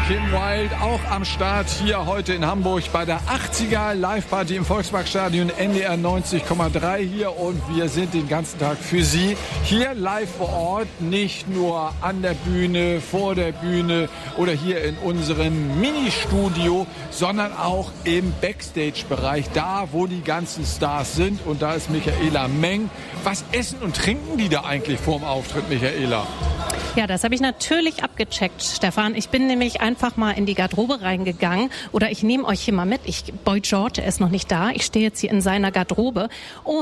Kim Wilde auch am Start hier heute in Hamburg bei der 80er Live-Party im Volksparkstadion NDR 90,3 hier und wir sind den ganzen Tag für Sie hier live vor Ort, nicht nur an der Bühne, vor der Bühne oder hier in unserem Mini-Studio, sondern auch im Backstage-Bereich, da wo die ganzen Stars sind und da ist Michaela Meng. Was essen und trinken die da eigentlich vor dem Auftritt, Michaela? Ja, das habe ich natürlich abgecheckt, Stefan. Ich bin nämlich einfach mal in die Garderobe reingegangen. Oder ich nehme euch hier mal mit. Boy George, er ist noch nicht da. Ich stehe jetzt hier in seiner Garderobe.